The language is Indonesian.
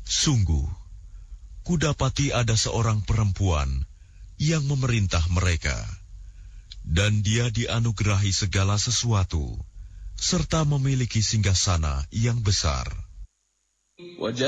Sungguh, kudapati ada seorang perempuan yang memerintah mereka, dan dia dianugerahi segala sesuatu, serta memiliki singgasana yang besar.